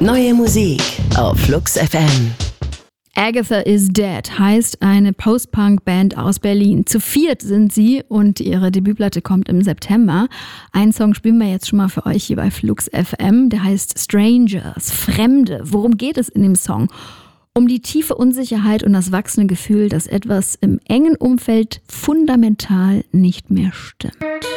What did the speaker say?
Neue Musik auf Flux FM. Agatha is Dead heißt eine Post-Punk-Band aus Berlin. Zu viert sind sie und ihre Debütplatte kommt im September. Einen Song spielen wir jetzt schon mal für euch hier bei Flux FM. Der heißt Strangers, Fremde. Worum geht es in dem Song? Um die tiefe Unsicherheit und das wachsende Gefühl, dass etwas im engen Umfeld fundamental nicht mehr stimmt.